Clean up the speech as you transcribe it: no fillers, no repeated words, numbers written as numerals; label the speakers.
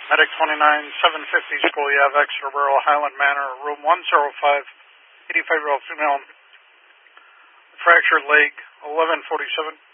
Speaker 1: Medic 29-750 School, you have Exeter Borough, Highland Manor, room 105, 85-year-old female, fractured leg, 1147.